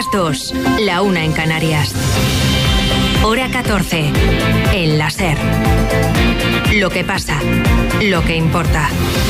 las 2, la 1 en Canarias. Hora 14, en la SER. Lo que pasa, lo que importa.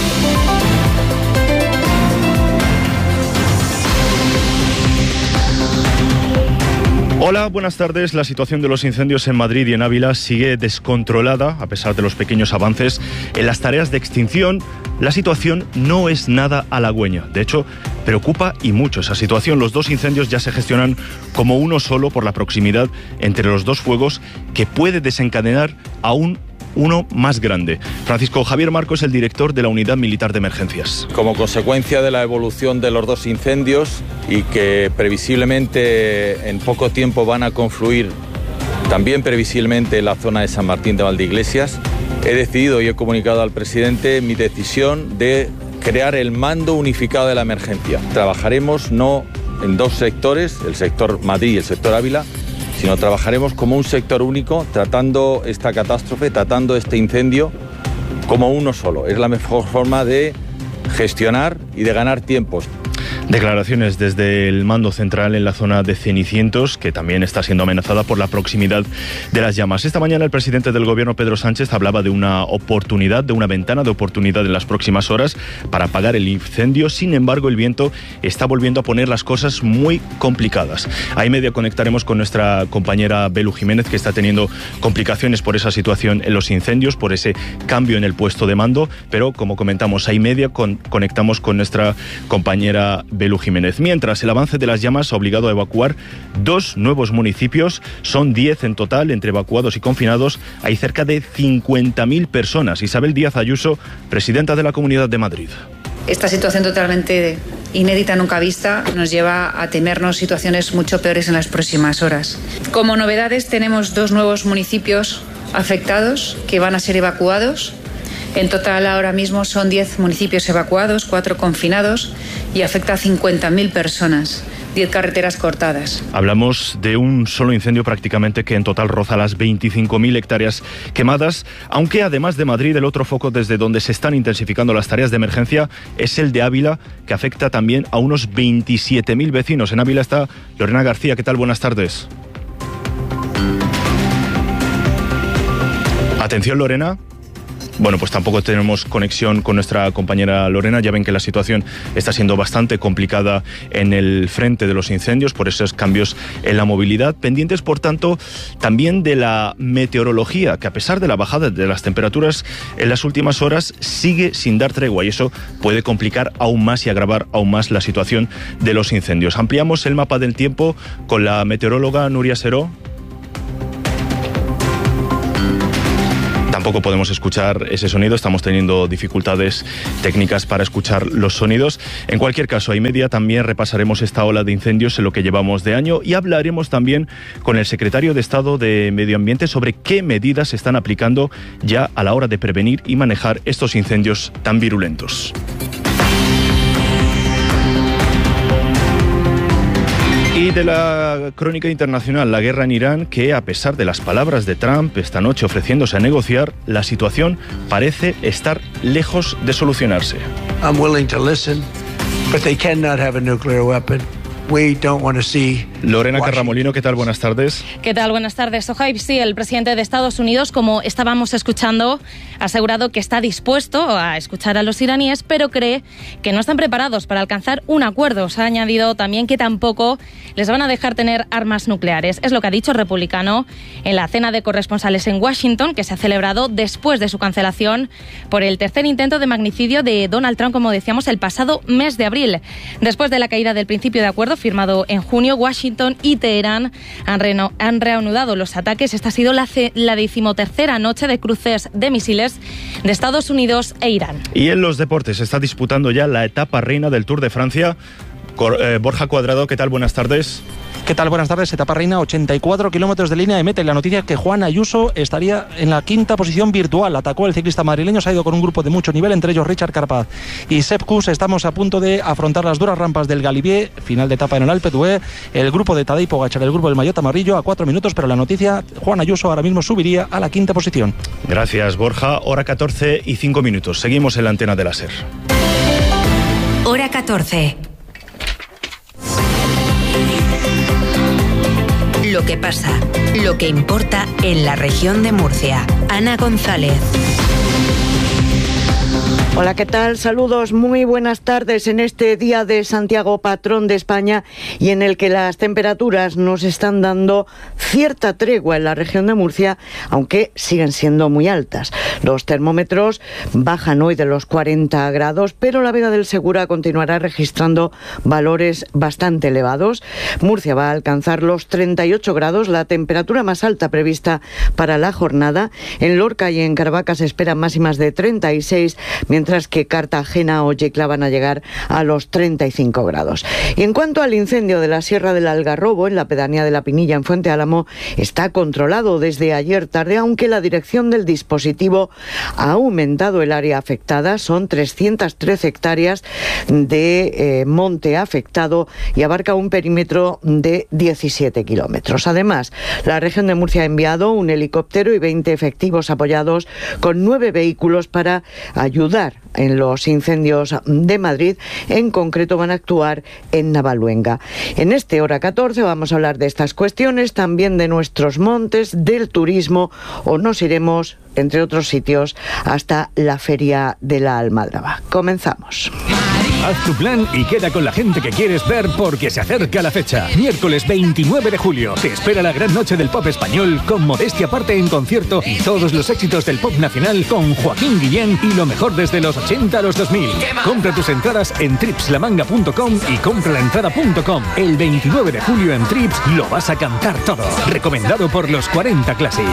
Hola, buenas tardes. La situación de los incendios en Madrid y en Ávila sigue descontrolada, a pesar de los pequeños avances en las tareas de extinción. La situación no es nada halagüeña. De hecho, preocupa y mucho esa situación. Los dos incendios ya se gestionan como uno solo por la proximidad entre los dos fuegos, que puede desencadenar aún uno más grande. Francisco Javier Marco es el director de la Unidad Militar de Emergencias. Como consecuencia de la evolución de los dos incendios y que previsiblemente en poco tiempo van a confluir también previsiblemente en la zona de San Martín de Valdeiglesias, he decidido y he comunicado al presidente mi decisión de crear el mando unificado de la emergencia. Trabajaremos no en dos sectores, el sector Madrid y el sector Ávila, sino trabajaremos como un sector único, tratando esta catástrofe, tratando este incendio como uno solo. Es la mejor forma de gestionar y de ganar tiempos. Declaraciones desde el mando central en la zona de Cenicientos, que también está siendo amenazada por la proximidad de las llamas. Esta mañana el presidente del gobierno, Pedro Sánchez, hablaba de una oportunidad, de una ventana de oportunidad en las próximas horas para apagar el incendio. Sin embargo, el viento está volviendo a poner las cosas muy complicadas. A y media conectaremos con nuestra compañera Belu Jiménez, que está teniendo complicaciones por esa situación en los incendios, por ese cambio en el puesto de mando, pero como comentamos, a y media conectamos con nuestra compañera Belu Jiménez. Mientras, el avance de las llamas ha obligado a evacuar 2 nuevos municipios. Son 10 en total, entre evacuados y confinados. Hay cerca de 50.000 personas. Isabel Díaz Ayuso, presidenta de la Comunidad de Madrid. Esta situación totalmente inédita, nunca vista, nos lleva a temernos situaciones mucho peores en las próximas horas. Como novedades, tenemos 2 nuevos municipios afectados que van a ser evacuados. En total, ahora mismo son 10 municipios evacuados, 4 confinados y afecta a 50.000 personas, 10 carreteras cortadas. Hablamos de un solo incendio prácticamente que en total roza las 25.000 hectáreas quemadas, aunque además de Madrid, el otro foco desde donde se están intensificando las tareas de emergencia es el de Ávila, que afecta también a unos 27.000 vecinos. En Ávila está Lorena García. ¿Qué tal? Buenas tardes. Atención, Lorena. Bueno, pues tampoco tenemos conexión con nuestra compañera Lorena. Ya ven que la situación está siendo bastante complicada en el frente de los incendios por esos cambios en la movilidad. Pendientes, por tanto, también de la meteorología, que a pesar de la bajada de las temperaturas en las últimas horas, sigue sin dar tregua y eso puede complicar aún más y agravar aún más la situación de los incendios. Ampliamos el mapa del tiempo con la meteoróloga Nuria Seró. Tampoco podemos escuchar ese sonido, estamos teniendo dificultades técnicas para escuchar los sonidos. En cualquier caso, a y media también repasaremos esta ola de incendios en lo que llevamos de año y hablaremos también con el secretario de Estado de Medio Ambiente sobre qué medidas se están aplicando ya a la hora de prevenir y manejar estos incendios tan virulentos. Y de la crónica internacional, la guerra en Irán, que a pesar de las palabras de Trump esta noche ofreciéndose a negociar, la situación parece estar lejos de solucionarse. I'm willing to listen, but they cannot have a nuclear weapon. We don't want to see Lorena Carramolino, ¿qué tal? Buenas tardes. ¿Qué tal? Buenas tardes. Sohaib, sí, el presidente de Estados Unidos, como estábamos escuchando, ha asegurado que está dispuesto a escuchar a los iraníes, pero cree que no están preparados para alcanzar un acuerdo. Se ha añadido también que tampoco les van a dejar tener armas nucleares. Es lo que ha dicho el republicano en la cena de corresponsales en Washington, que se ha celebrado después de su cancelación por el tercer intento de magnicidio de Donald Trump, como decíamos, el pasado mes de abril. Después de la caída del principio de acuerdo firmado en junio, Washington y Teherán han reanudado los ataques. Esta ha sido la 13ª noche de cruces de misiles de Estados Unidos e Irán. Y en los deportes se está disputando ya la etapa reina del Tour de Francia. Borja Cuadrado, ¿qué tal? Buenas tardes. ¿Qué tal? Buenas tardes. Etapa reina, 84 kilómetros de línea de meta. Y la noticia es que Juan Ayuso estaría en la 5ª posición virtual. Atacó el ciclista madrileño, se ha ido con un grupo de mucho nivel, entre ellos Richard Carapaz y Sepp Kuss. Estamos a punto de afrontar las duras rampas del Galibier, final de etapa en el Alpe d'Huez. El grupo de Tadej Pogačar, el grupo del Maillot Amarillo, a 4 minutos, pero la noticia, Juan Ayuso ahora mismo subiría a la 5ª posición. Gracias, Borja. Hora 14 y 5 minutos. Seguimos en la antena de la SER. Hora 14. Lo que pasa, lo que importa en la región de Murcia. Ana González. Hola, ¿qué tal? Saludos, muy buenas tardes en este día de Santiago, patrón de España, y en el que las temperaturas nos están dando cierta tregua en la región de Murcia, aunque siguen siendo muy altas. Los termómetros bajan hoy de los 40 grados, pero la Vega del Segura continuará registrando valores bastante elevados. Murcia va a alcanzar los 38 grados, la temperatura más alta prevista para la jornada. En Lorca y en Caravaca se esperan máximas de 36, mientras que Cartagena o Yecla van a llegar a los 35 grados. Y en cuanto al incendio de la Sierra del Algarrobo, en la pedanía de La Pinilla, en Fuente Álamo, está controlado desde ayer tarde, aunque la dirección del dispositivo ha aumentado el área afectada. Son 313 hectáreas de monte afectado y abarca un perímetro de 17 kilómetros. Además, la región de Murcia ha enviado un helicóptero y 20 efectivos apoyados con 9 vehículos para ayudar en los incendios de Madrid. En concreto van a actuar en Navaluenga. En este Hora 14 vamos a hablar de estas cuestiones, también de nuestros montes, del turismo, o nos iremos, entre otros sitios, hasta la Feria de la Almadraba. Comenzamos. Haz tu plan y queda con la gente que quieres ver porque se acerca la fecha. Miércoles 29 de julio. Te espera la gran noche del pop español con Modestia Aparte en concierto y todos los éxitos del pop nacional con Joaquín Guillén y lo mejor desde los 80 a los 2000. Compra tus entradas en tripslamanga.com y compralaentrada.com. El 29 de julio en Trips lo vas a cantar todo. Recomendado por los 40 Classic.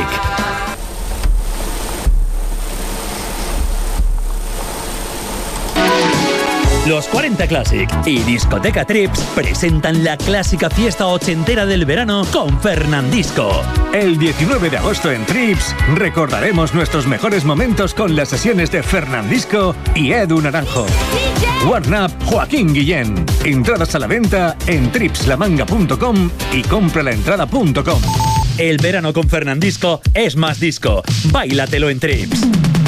Los 40 Classic y Discoteca Trips presentan la clásica fiesta ochentera del verano con Fernandisco. El 19 de agosto en Trips recordaremos nuestros mejores momentos con las sesiones de Fernandisco y Edu Naranjo. Warn Up Joaquín Guillén. Entradas a la venta en tripslamanga.com y compralaentrada.com. El verano con Fernandisco es más disco. Báilatelo en Trips.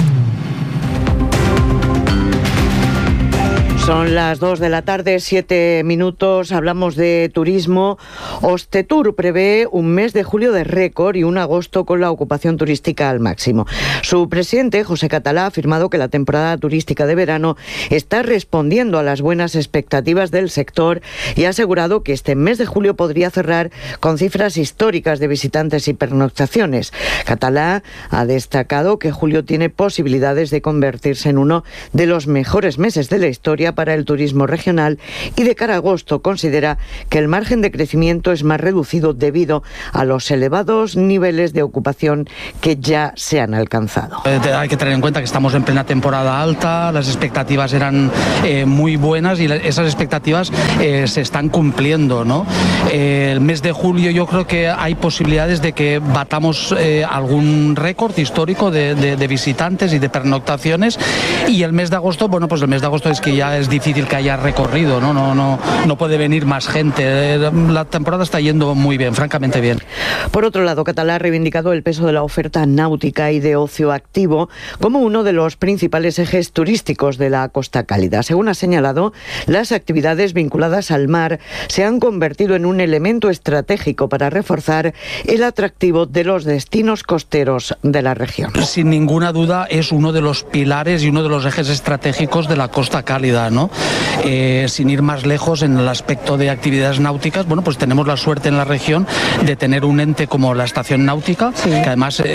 Son las 2 de la tarde, 7 minutos, hablamos de turismo. Ostetur prevé un mes de julio de récord y un agosto con la ocupación turística al máximo. Su presidente, José Catalá, ha afirmado que la temporada turística de verano está respondiendo a las buenas expectativas del sector y ha asegurado que este mes de julio podría cerrar con cifras históricas de visitantes y pernoctaciones. Catalá ha destacado que julio tiene posibilidades de convertirse en uno de los mejores meses de la historia para el turismo regional y de cara a agosto considera que el margen de crecimiento es más reducido debido a los elevados niveles de ocupación que ya se han alcanzado. Hay que tener en cuenta que estamos en plena temporada alta, las expectativas eran muy buenas y esas expectativas se están cumpliendo, ¿no? El mes de julio yo creo que hay posibilidades de que batamos algún récord histórico de visitantes y de pernoctaciones, y el mes de agosto, bueno, pues el mes de agosto es que ya es difícil que haya recorrido, no puede venir más gente. La temporada está yendo muy bien, francamente bien. Por otro lado, Catalá ha reivindicado el peso de la oferta náutica y de ocio activo como uno de los principales ejes turísticos de la Costa Cálida. Según ha señalado, las actividades vinculadas al mar se han convertido en un elemento estratégico para reforzar el atractivo de los destinos costeros de la región. Sin ninguna duda es uno de los pilares y uno de los ejes estratégicos de la Costa Cálida, ¿no? Sin ir más lejos en el aspecto de actividades náuticas, bueno, pues tenemos la suerte en la región de tener un ente como la Estación Náutica, sí, que además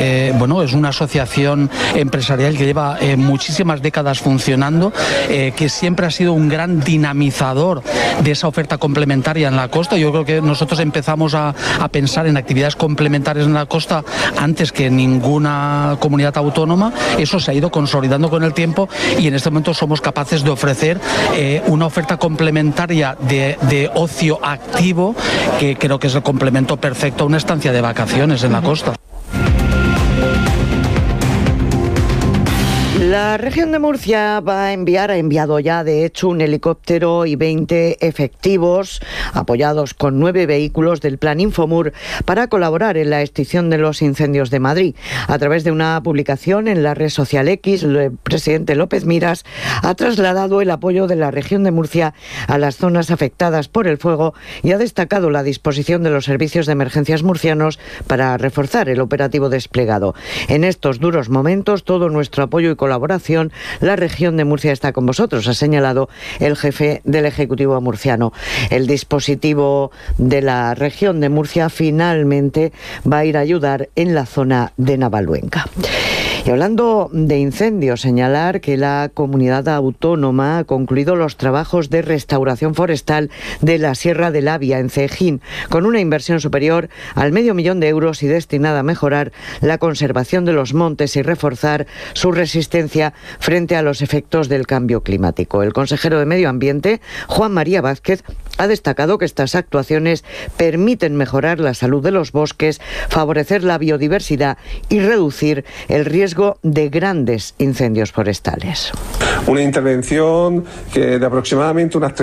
es una asociación empresarial que lleva muchísimas décadas funcionando, que siempre ha sido un gran dinamizador de esa oferta complementaria en la costa. Yo creo que nosotros empezamos a pensar en actividades complementarias en la costa antes que ninguna comunidad autónoma. Eso se ha ido consolidando con el tiempo y en este momento somos capaces de ofrecer una oferta complementaria de ocio activo que creo que es el complemento perfecto a una estancia de vacaciones en la costa. La región de Murcia ha enviado ya de hecho un helicóptero y 20 efectivos apoyados con 9 vehículos del Plan Infomur para colaborar en la extinción de los incendios de Madrid. A través de una publicación en la red social X, el presidente López Miras ha trasladado el apoyo de la región de Murcia a las zonas afectadas por el fuego y ha destacado la disposición de los servicios de emergencias murcianos para reforzar el operativo desplegado. En estos duros momentos, todo nuestro apoyo y colaboración, la región de Murcia está con vosotros, ha señalado el jefe del Ejecutivo murciano. El dispositivo de la región de Murcia finalmente va a ir a ayudar en la zona de Navaluenca. Y hablando de incendios, señalar que la comunidad autónoma ha concluido los trabajos de restauración forestal de la Sierra de Labia, en Cejín, con una inversión superior al $500.000 de euros y destinada a mejorar la conservación de los montes y reforzar su resistencia frente a los efectos del cambio climático. El consejero de Medio Ambiente, Juan María Vázquez, ha destacado que estas actuaciones permiten mejorar la salud de los bosques, favorecer la biodiversidad y reducir el riesgo de grandes incendios forestales. Una intervención de aproximadamente unas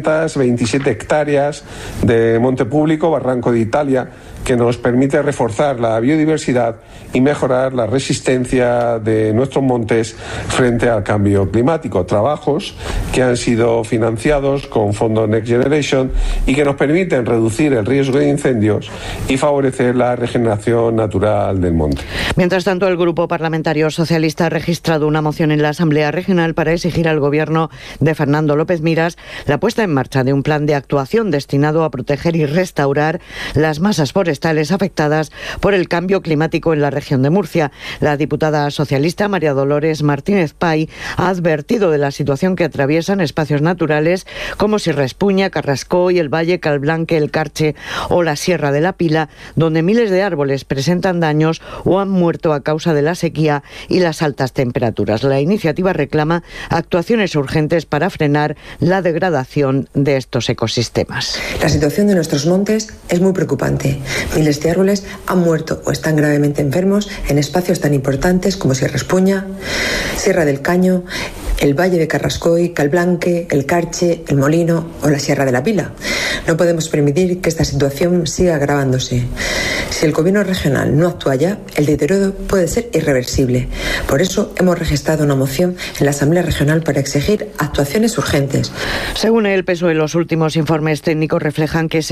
327 hectáreas de monte público, Barranco de Italia, que nos permite reforzar la biodiversidad y mejorar la resistencia de nuestros montes frente al cambio climático. Trabajos que han sido financiados con fondos Next Generation y que nos permiten reducir el riesgo de incendios y favorecer la regeneración natural del monte. Mientras tanto, el Grupo Parlamentario Socialista ha registrado una moción en la Asamblea Regional para exigir al Gobierno de Fernando López Miras la puesta en marcha de un plan de actuación destinado a proteger y restaurar las masas forestales afectadas por el cambio climático en la región de Murcia. La diputada socialista María Dolores Martínez Pay ha advertido de la situación que atraviesan espacios naturales como Sierra Espuña, Carrascoy, el Valle, Calblanque, el Carche o la Sierra de la Pila, donde miles de árboles presentan daños o han muerto a causa de la sequía y las altas temperaturas. La iniciativa reclama actuaciones urgentes para frenar la degradación de estos ecosistemas. La situación de nuestros montes es muy preocupante. Miles de árboles han muerto o están gravemente enfermos en espacios tan importantes como Sierra Espuña, Sierra del Caño, el Valle de Carrascoy, Calblanque, el Carche, el Molino o la Sierra de la Pila. No podemos permitir que esta situación siga agravándose. Si el Gobierno regional no actúa ya, el deterioro puede ser irreversible. Por eso hemos registrado una moción en la Asamblea Regional para exigir actuaciones urgentes. Según el PSOE, los últimos informes técnicos reflejan que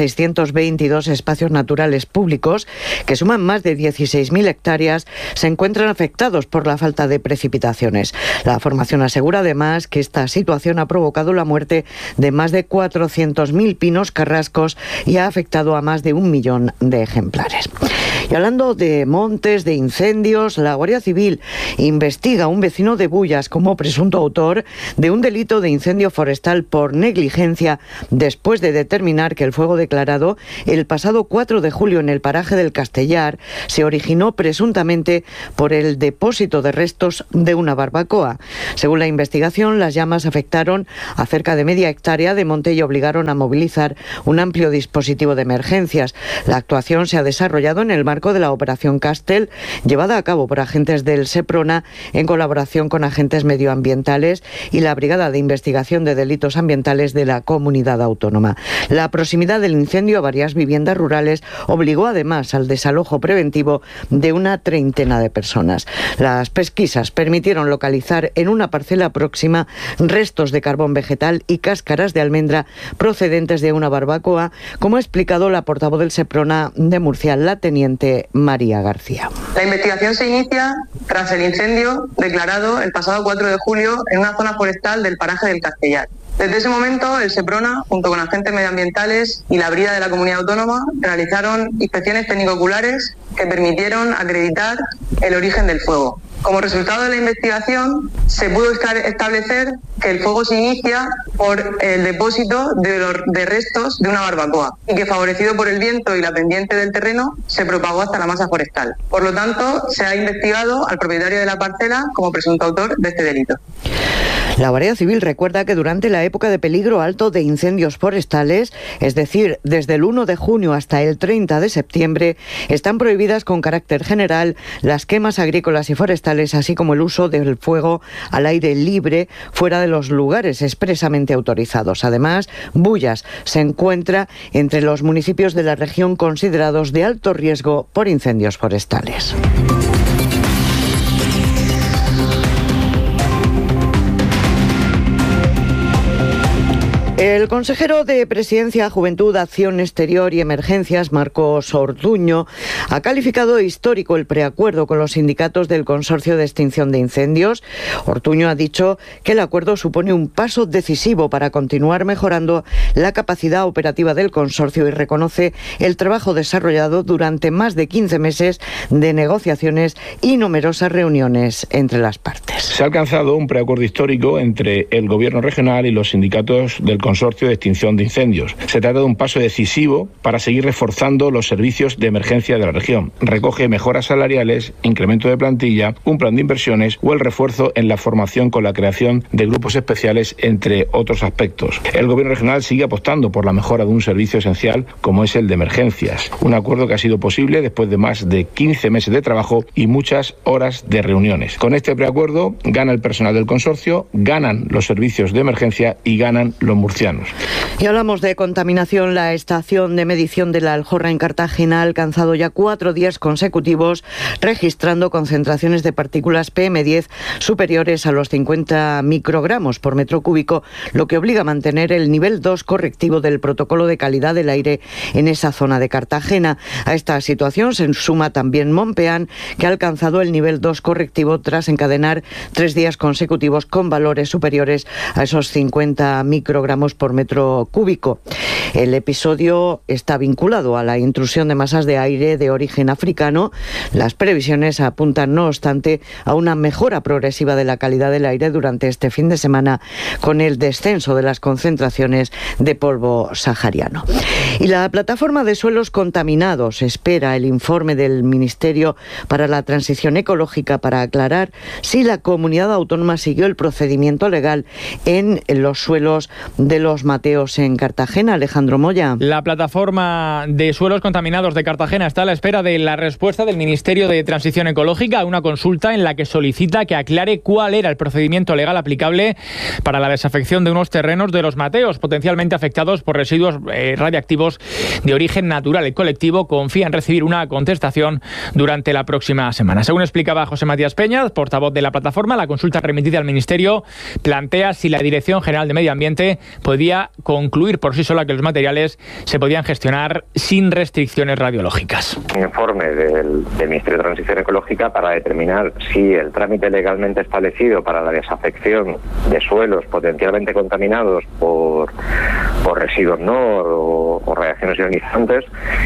622 espacios naturales públicos, que suman más de 16.000 hectáreas, se encuentran afectados por la falta de precipitaciones. La formación asegura además que esta situación ha provocado la muerte de más de 400.000 pinos carrascos y ha afectado a más de 1 millón de ejemplares. Y hablando de montes, de incendios, la Guardia Civil investiga a un vecino de Bullas como presunto autor de un delito de incendio forestal por negligencia después de determinar que el fuego declarado el pasado 4 de julio en el paraje del Castellar se originó presuntamente por el depósito de restos de una barbacoa. Según la investigación, las llamas afectaron a cerca de media hectárea de monte y obligaron a movilizar un amplio dispositivo de emergencias. La actuación se ha desarrollado en el marco de la Operación Castel, llevada a cabo por agentes del Seprona en colaboración con agentes medioambientales y la Brigada de Investigación de Delitos Ambientales de la Comunidad Autónoma. La proximidad del incendio a varias viviendas rurales obligó además al desalojo preventivo de una treintena de personas. Las pesquisas permitieron localizar en una parcela próxima restos de carbón vegetal y cáscaras de almendra procedentes de una barbacoa, como ha explicado la portavoz del Seprona de Murcia, la teniente María García. La investigación se inicia tras el incendio declarado el pasado 4 de julio en una zona forestal del paraje del Castellar. Desde ese momento, el Seprona, junto con agentes medioambientales y la Brigada de la Comunidad Autónoma, realizaron inspecciones técnico-oculares que permitieron acreditar el origen del fuego. Como resultado de la investigación, se pudo establecer que el fuego se inicia por el depósito de restos de una barbacoa y que, favorecido por el viento y la pendiente del terreno, se propagó hasta la masa forestal. Por lo tanto, se ha investigado al propietario de la parcela como presunto autor de este delito. La Guardia Civil recuerda que durante la época de peligro alto de incendios forestales, es decir, desde el 1 de junio hasta el 30 de septiembre, están prohibidas con carácter general las quemas agrícolas y forestales, así como el uso del fuego al aire libre fuera de los lugares expresamente autorizados. Además, Bullas se encuentra entre los municipios de la región considerados de alto riesgo por incendios forestales. El consejero de Presidencia, Juventud, Acción Exterior y Emergencias, Marcos Ortuño, ha calificado de histórico el preacuerdo con los sindicatos del Consorcio de Extinción de Incendios. Ortuño ha dicho que el acuerdo supone un paso decisivo para continuar mejorando la capacidad operativa del consorcio y reconoce el trabajo desarrollado durante más de 15 meses de negociaciones y numerosas reuniones entre las partes. Se ha alcanzado un preacuerdo histórico entre el Gobierno regional y los sindicatos del Consorcio de Extinción de Incendios. Se trata de un paso decisivo para seguir reforzando los servicios de emergencia de la región. Recoge mejoras salariales, incremento de plantilla, un plan de inversiones o el refuerzo en la formación con la creación de grupos especiales, entre otros aspectos. El Gobierno regional sigue apostando por la mejora de un servicio esencial como es el de emergencias. Un acuerdo que ha sido posible después de más de 15 meses de trabajo y muchas horas de reuniones. Con este preacuerdo gana el personal del consorcio, ganan los servicios de emergencia y ganan los murcianos. Y hablamos de contaminación. La estación de medición de la Aljorra en Cartagena ha alcanzado ya 4 días consecutivos registrando concentraciones de partículas PM10 superiores a los 50 microgramos por metro cúbico, lo que obliga a mantener el nivel 2 correctivo del protocolo de calidad del aire en esa zona de Cartagena. A esta situación se suma también Monpeán, que ha alcanzado el nivel 2 correctivo tras encadenar 3 días consecutivos con valores superiores a esos 50 microgramos por metro cúbico. El episodio está vinculado a la intrusión de masas de aire de origen africano. Las previsiones apuntan, no obstante, a una mejora progresiva de la calidad del aire durante este fin de semana, con el descenso de las concentraciones de polvo sahariano. Y la plataforma de suelos contaminados espera el informe del Ministerio para la Transición Ecológica para aclarar si la comunidad autónoma siguió el procedimiento legal en los suelos de Los Mateos en Cartagena. Alejandro Moya. La plataforma de suelos contaminados de Cartagena está a la espera de la respuesta del Ministerio de Transición Ecológica a una consulta en la que solicita que aclare cuál era el procedimiento legal aplicable para la desafección de unos terrenos de Los Mateos potencialmente afectados por residuos radiactivos de origen natural. El colectivo confía en recibir una contestación durante la próxima semana. Según explicaba José Matías Peña, portavoz de la plataforma, la consulta remitida al Ministerio plantea si la Dirección General de Medio Ambiente podía concluir por sí sola que los materiales se podían gestionar sin restricciones radiológicas. Un informe del Ministerio de Transición Ecológica para determinar si el trámite legalmente establecido para la desafección de suelos potencialmente contaminados por residuos NOR o radiaciones ionizantes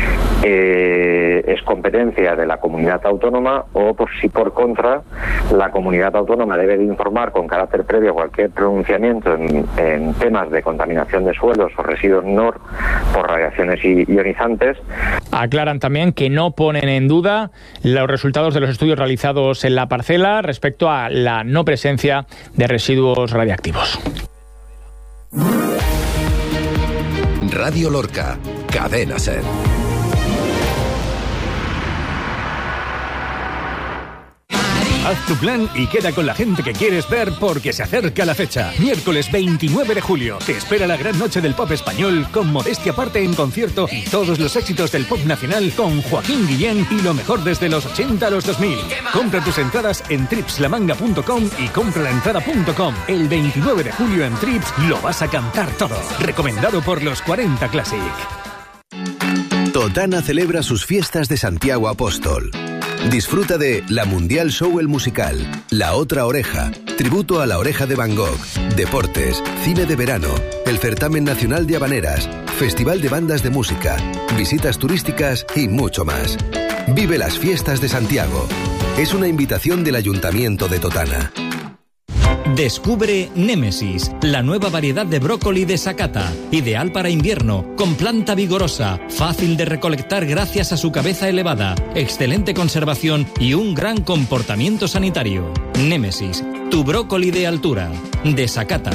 es competencia de la comunidad autónoma, o por contra la comunidad autónoma debe de informar con carácter previo cualquier pronunciamiento en temas de contaminación de suelos o residuos NOR por radiaciones ionizantes. Aclaran también que no ponen en duda los resultados de los estudios realizados en la parcela respecto a la no presencia de residuos radiactivos. Radio Lorca, Cadena SER. Haz tu plan y queda con la gente que quieres ver porque se acerca la fecha. Miércoles 29 de julio. Te espera la gran noche del pop español con Modestia Aparte en concierto y todos los éxitos del pop nacional con Joaquín Guillén y lo mejor desde los 80 a los 2000. Compra tus entradas en tripslamanga.com y compralaentrada.com. El 29 de julio en Trips lo vas a cantar todo. Recomendado por los 40 Classic. Totana celebra sus fiestas de Santiago Apóstol. Disfruta de La Mundial Show el Musical, La Otra Oreja, tributo a La Oreja de Van Gogh, deportes, cine de verano, el Certamen Nacional de Habaneras, Festival de Bandas de Música, visitas turísticas y mucho más. Vive las fiestas de Santiago. Es una invitación del Ayuntamiento de Totana. Descubre Némesis, la nueva variedad de brócoli de Sakata, ideal para invierno, con planta vigorosa, fácil de recolectar gracias a su cabeza elevada, excelente conservación y un gran comportamiento sanitario. Némesis, tu brócoli de altura, de Sakata.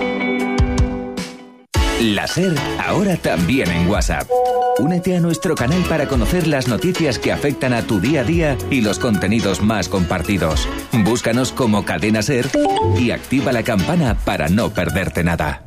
La SER, ahora también en WhatsApp. Únete a nuestro canal para conocer las noticias que afectan a tu día a día y los contenidos más compartidos. Búscanos como Cadena SER y activa la campana para no perderte nada.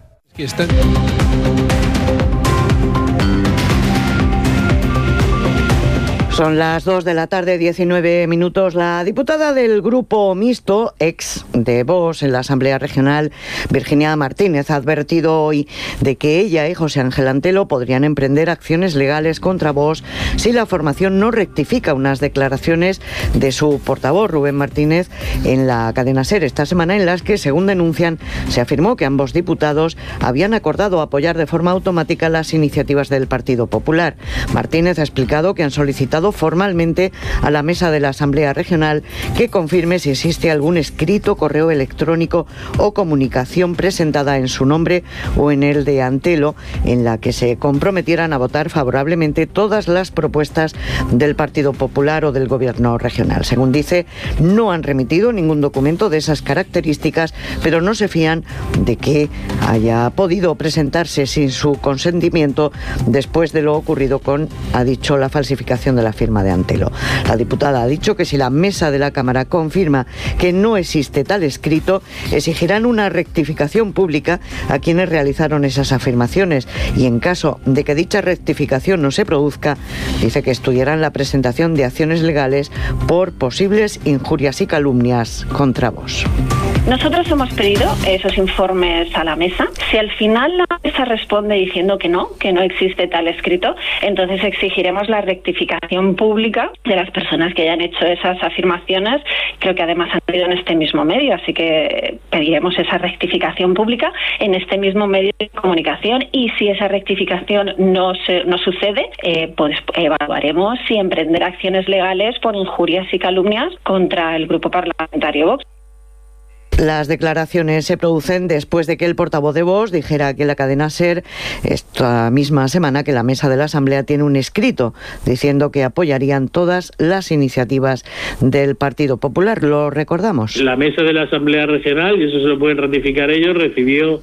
Son las 2 de la tarde, 19 minutos. La diputada del Grupo Mixto, ex de Vox en la Asamblea Regional, Virginia Martínez, ha advertido hoy de que ella y José Ángel Antelo podrían emprender acciones legales contra Vox si la formación no rectifica unas declaraciones de su portavoz, Rubén Martínez, en la cadena SER esta semana, en las que, según denuncian, se afirmó que ambos diputados habían acordado apoyar de forma automática las iniciativas del Partido Popular. Martínez ha explicado que han solicitado formalmente a la mesa de la Asamblea Regional que confirme si existe algún escrito, correo electrónico o comunicación presentada en su nombre o en el de Antelo en la que se comprometieran a votar favorablemente todas las propuestas del Partido Popular o del Gobierno regional. Según dice, no han remitido ningún documento de esas características, pero no se fían de que haya podido presentarse sin su consentimiento después de lo ocurrido con, ha dicho, la falsificación de la firma de Antelo. La diputada ha dicho que si la mesa de la Cámara confirma que no existe tal escrito, exigirán una rectificación pública a quienes realizaron esas afirmaciones y, en caso de que dicha rectificación no se produzca, dice que estudiarán la presentación de acciones legales por posibles injurias y calumnias contra Vox. Nosotros hemos pedido esos informes a la mesa. Si al final la mesa responde diciendo que no existe tal escrito, entonces exigiremos la rectificación pública de las personas que hayan hecho esas afirmaciones. Creo que además han pedido en este mismo medio, así que pediremos esa rectificación pública en este mismo medio de comunicación, y si esa rectificación no sucede, pues evaluaremos si emprender acciones legales por injurias y calumnias contra el grupo parlamentario Vox. Las declaraciones se producen después de que el portavoz de Vox dijera que la cadena SER esta misma semana que la mesa de la Asamblea tiene un escrito diciendo que apoyarían todas las iniciativas del Partido Popular. Lo recordamos. La mesa de la Asamblea Regional, y eso se lo pueden ratificar ellos, recibió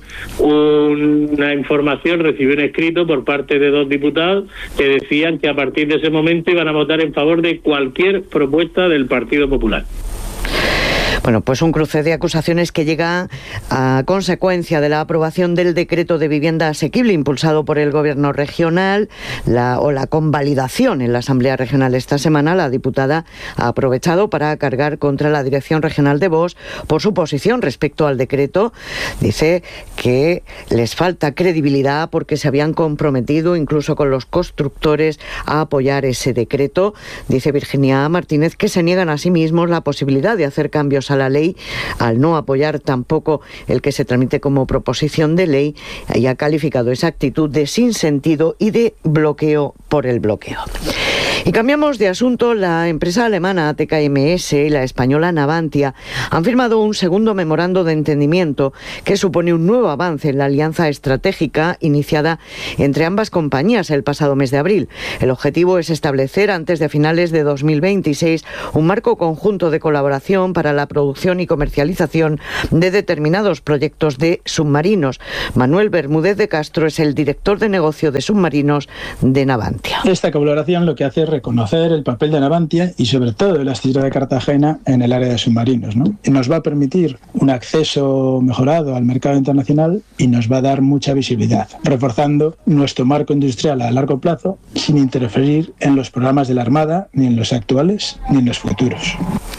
una información, recibió un escrito por parte de 2 diputados que decían que a partir de ese momento iban a votar en favor de cualquier propuesta del Partido Popular. Bueno, pues un cruce de acusaciones que llega a consecuencia de la aprobación del decreto de vivienda asequible impulsado por el Gobierno regional, la convalidación en la Asamblea Regional esta semana. La diputada ha aprovechado para cargar contra la Dirección Regional de Vox por su posición respecto al decreto. Dice que les falta credibilidad porque se habían comprometido incluso con los constructores a apoyar ese decreto. Dice Virginia Martínez que se niegan a sí mismos la posibilidad de hacer cambios a la ley al no apoyar tampoco el que se tramite como proposición de ley, y ha calificado esa actitud de sinsentido y de bloqueo por el bloqueo. Y cambiamos de asunto. La empresa alemana TKMS y la española Navantia han firmado un segundo memorando de entendimiento que supone un nuevo avance en la alianza estratégica iniciada entre ambas compañías el pasado mes de abril. El objetivo es establecer antes de finales de 2026 un marco conjunto de colaboración para la producción y comercialización de determinados proyectos de submarinos. Manuel Bermúdez de Castro es el director de negocio de submarinos de Navantia. Esta colaboración lo que hace es reconocer el papel de Navantia y sobre todo de la astillera de Cartagena en el área de submarinos, ¿no? Nos va a permitir un acceso mejorado al mercado internacional y nos va a dar mucha visibilidad, reforzando nuestro marco industrial a largo plazo sin interferir en los programas de la Armada, ni en los actuales ni en los futuros.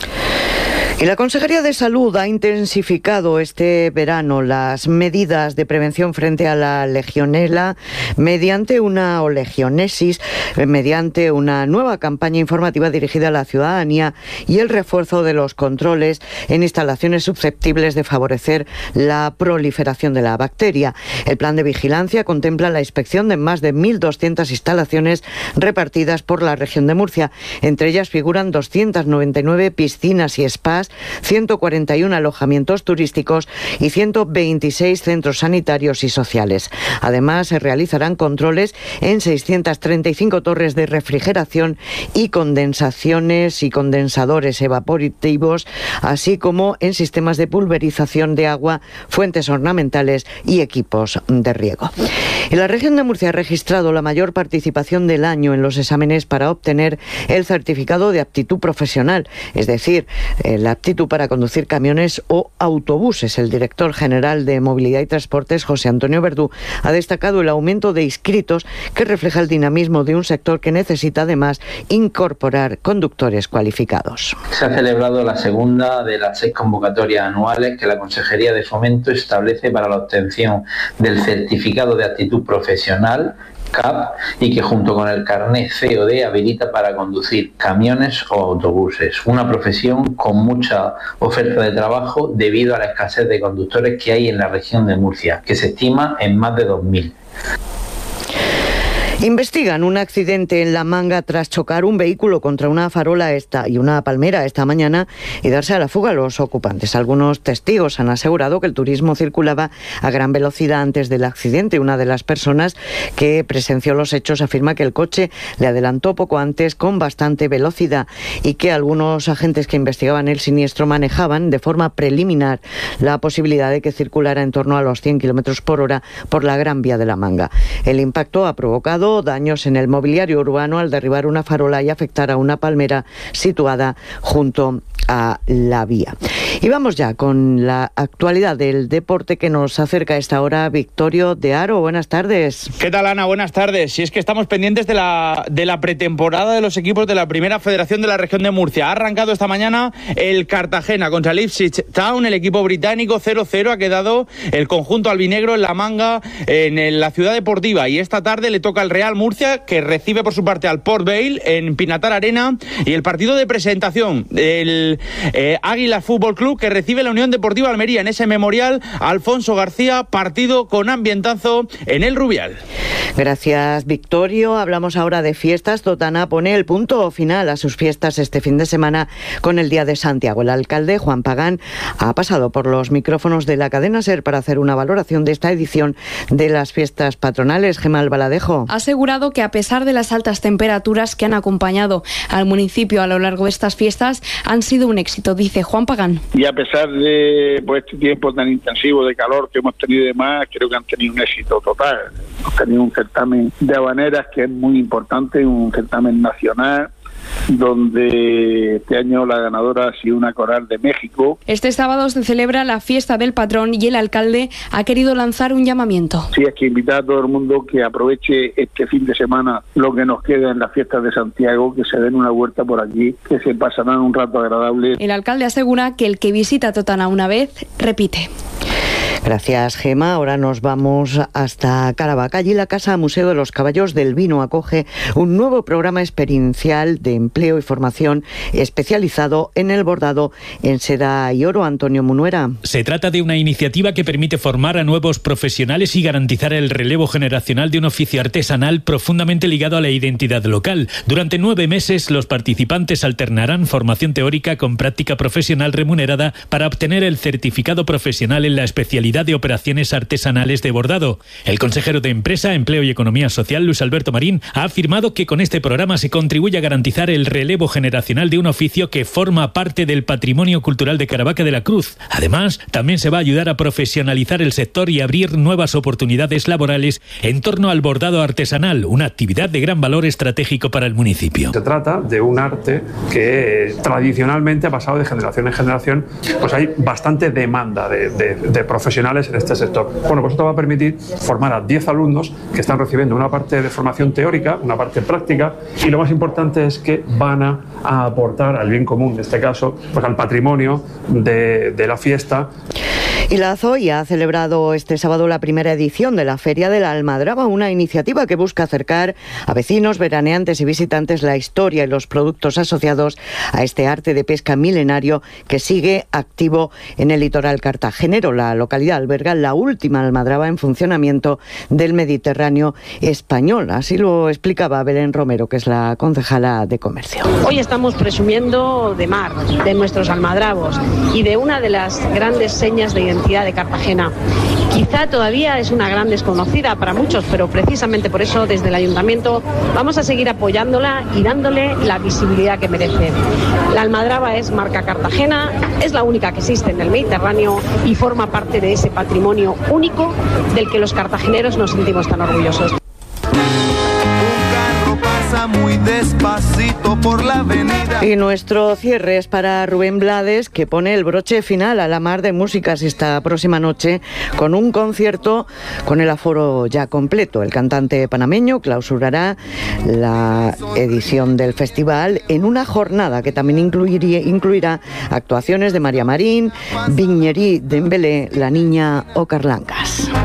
Y la Consejería de Salud ha intensificado este verano las medidas de prevención frente a la legionela mediante una nueva campaña informativa dirigida a la ciudadanía y el refuerzo de los controles en instalaciones susceptibles de favorecer la proliferación de la bacteria. El plan de vigilancia contempla la inspección de más de 1.200 instalaciones repartidas por la región de Murcia. Entre ellas figuran 299 piscinas y spas, oficinas, 141 alojamientos turísticos y 126 centros sanitarios y sociales. Además, se realizarán controles en 635 torres de refrigeración y condensaciones y condensadores evaporativos, así como en sistemas de pulverización de agua, fuentes ornamentales y equipos de riego. Y la región de Murcia ha registrado la mayor participación del año en los exámenes para obtener el certificado de aptitud profesional, es decir, la aptitud para conducir camiones o autobuses. El director general de Movilidad y Transportes, José Antonio Verdú, ha destacado el aumento de inscritos que refleja el dinamismo de un sector que necesita además incorporar conductores cualificados. Se ha celebrado la segunda de las 6 convocatorias anuales que la Consejería de Fomento establece para la obtención del certificado de aptitud profesional CAP y que junto con el carnet COD habilita para conducir camiones o autobuses. Una profesión con mucha oferta de trabajo debido a la escasez de conductores que hay en la región de Murcia, que se estima en más de 2.000. Investigan un accidente en La Manga tras chocar un vehículo contra una farola y una palmera esta mañana y darse a la fuga a los ocupantes. Algunos testigos han asegurado que el turismo circulaba a gran velocidad antes del accidente. Una de las personas que presenció los hechos afirma que el coche le adelantó poco antes con bastante velocidad y que algunos agentes que investigaban el siniestro manejaban de forma preliminar la posibilidad de que circulara en torno a los 100 km por hora por la Gran Vía de La Manga. El impacto ha provocado daños en el mobiliario urbano al derribar una farola y afectar a una palmera situada junto a la vía. Y vamos ya con la actualidad del deporte que nos acerca a esta hora Victorio de Aro. Buenas tardes. ¿Qué tal, Ana? Buenas tardes. Si es que estamos pendientes de la pretemporada de los equipos de la Primera Federación de la región de Murcia. Ha arrancado esta mañana el Cartagena contra el Ipswich Town, el equipo británico. 0-0 ha quedado el conjunto albinegro en La Manga, en la ciudad deportiva, y esta tarde le toca al Real Murcia, que recibe por su parte al Port Vale en Pinatar Arena, y el partido de presentación del Águilas Fútbol Club, que recibe la Unión Deportiva Almería en ese memorial Alfonso García, partido con ambientazo en el Rubial. Gracias, Victorio. Hablamos ahora de fiestas. Totana pone el punto final a sus fiestas este fin de semana con el Día de Santiago. El alcalde, Juan Pagán, ha pasado por los micrófonos de la cadena SER para hacer una valoración de esta edición de las fiestas patronales. Gemma Albaladejo. Ha asegurado que a pesar de las altas temperaturas que han acompañado al municipio a lo largo de estas fiestas, han sido un éxito, dice Juan Pagán. Y a pesar de este tiempo tan intensivo de calor que hemos tenido y demás, creo que han tenido un éxito total. Hemos tenido un certamen de habaneras que es muy importante, un certamen nacional, donde este año la ganadora ha sido una coral de México. Este sábado se celebra la fiesta del patrón y el alcalde ha querido lanzar un llamamiento. Sí, es que invitar a todo el mundo que aproveche este fin de semana lo que nos queda en las fiestas de Santiago, que se den una vuelta por aquí, que se pasarán un rato agradable. El alcalde asegura que el que visita Totana una vez, repite. Gracias, Gema. Ahora nos vamos hasta Caravaca. Allí la Casa Museo de los Caballos del Vino acoge un nuevo programa experiencial de empleo y formación especializado en el bordado en seda y oro. Antonio Munuera. Se trata de una iniciativa que permite formar a nuevos profesionales y garantizar el relevo generacional de un oficio artesanal profundamente ligado a la identidad local. Durante 9 meses, los participantes alternarán formación teórica con práctica profesional remunerada para obtener el certificado profesional en la especialidad de operaciones artesanales de bordado. El consejero de Empresa, Empleo y Economía Social, Luis Alberto Marín, ha afirmado que con este programa se contribuye a garantizar el relevo generacional de un oficio que forma parte del patrimonio cultural de Caravaca de la Cruz. Además, también se va a ayudar a profesionalizar el sector y abrir nuevas oportunidades laborales en torno al bordado artesanal, una actividad de gran valor estratégico para el municipio. Se trata de un arte que tradicionalmente ha pasado de generación en generación, pues hay bastante demanda de profesionales en este sector. Bueno, pues esto va a permitir formar a 10 alumnos que están recibiendo una parte de formación teórica, una parte práctica, y lo más importante es que van a aportar al bien común, en este caso, pues al patrimonio de la fiesta. Y la Zoya ha celebrado este sábado la primera edición de la Feria de la Almadraba, una iniciativa que busca acercar a vecinos, veraneantes y visitantes la historia y los productos asociados a este arte de pesca milenario que sigue activo en el litoral cartagenero. La localidad alberga la última almadraba en funcionamiento del Mediterráneo español. Así lo explicaba Belén Romero, que es la concejala de Comercio. Hoy estamos presumiendo de mar, de nuestros almadrabos y de una de las grandes señas de identidad de Cartagena. Quizá todavía es una gran desconocida para muchos, pero precisamente por eso desde el Ayuntamiento vamos a seguir apoyándola y dándole la visibilidad que merece. La almadraba es marca Cartagena, es la única que existe en el Mediterráneo y forma parte de ese patrimonio único del que los cartageneros nos sentimos tan orgullosos. Muy despacito por la avenida. Y nuestro cierre es para Rubén Blades, que pone el broche final a la Mar de Músicas esta próxima noche con un concierto con el aforo ya completo. El cantante panameño clausurará la edición del festival en una jornada que también incluirá actuaciones de María Marín, Vignerí Dembélé, La Niña o Carlancas.